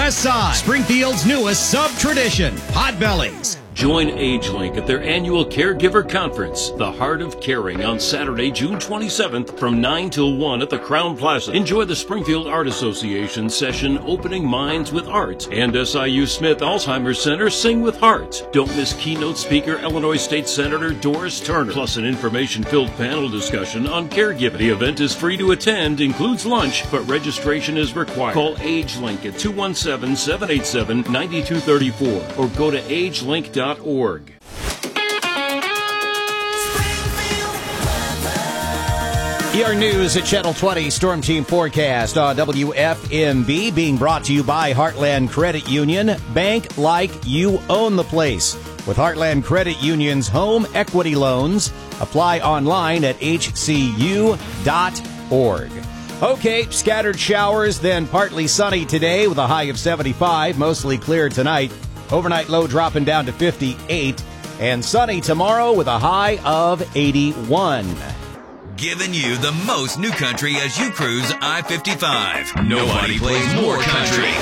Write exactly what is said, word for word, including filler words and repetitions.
West Side, Springfield's newest sub-tradition, Potbellies. Join AgeLink at their annual Caregiver Conference, The Heart of Caring, on Saturday, June twenty-seventh from nine till one at the Crown Plaza. Enjoy the Springfield Art Association session, Opening Minds with Art, and S I U Smith Alzheimer's Center, Sing with Heart. Don't miss keynote speaker Illinois State Senator Doris Turner, plus an information-filled panel discussion on caregiving. The event is free to attend, includes lunch, but registration is required. Call AgeLink at two one seven, seven eight seven, nine two three four or go to agelink dot org. E R News at Channel twenty Storm Team Forecast on W F M B, being brought to you by Heartland Credit Union. Bank like you own the place. With Heartland Credit Union's home equity loans, apply online at H C U dot org. Okay, scattered showers, then partly sunny today with a high of seventy-five, mostly clear tonight. Overnight low dropping down to fifty-eight, and sunny tomorrow with a high of eighty-one. Giving you the most new country as you cruise I fifty-five. Nobody plays more country.